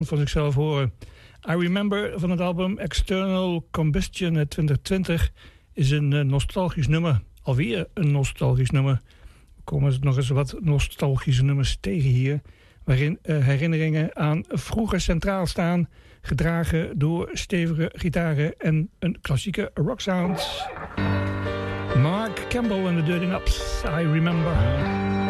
van zichzelf horen. I Remember van het album External Combustion uit 2020 is een nostalgisch nummer. Alweer een nostalgisch nummer. Er komen nog eens wat nostalgische nummers tegen hier, waarin herinneringen aan vroeger centraal staan, gedragen door stevige gitaren en een klassieke rocksound. Mark Campbell en de Dirty Knobs, I Remember.